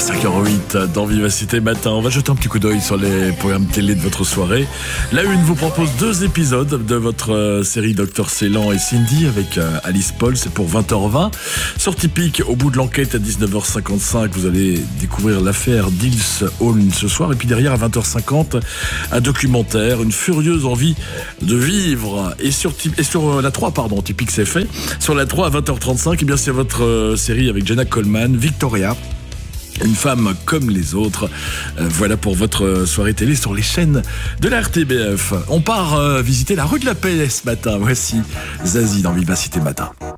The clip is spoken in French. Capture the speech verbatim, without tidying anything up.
cinq heures huit dans Vivacité Matin. On va jeter un petit coup d'œil sur les programmes télé de votre soirée. La Une vous propose deux épisodes de votre euh, série Docteur Ceylan et Cindy avec euh, Alice Paul. C'est pour vingt heures vingt. Sur Typique, au bout de l'enquête à dix-neuf heures cinquante-cinq, vous allez découvrir l'affaire d'Ils Holm ce soir. Et puis derrière, à vingt heures cinquante, un documentaire, une furieuse envie de vivre. Et sur, et sur la trois, pardon, Typique c'est fait. Sur la trois à vingt heures trente-cinq, eh bien c'est votre euh, série avec Jenna Coleman, Victoria. Une femme comme les autres. Euh, voilà pour votre soirée télé sur les chaînes de la R T B F. On part euh, visiter la rue de la Paix ce matin. Voici Zazie dans Vivacité Matin.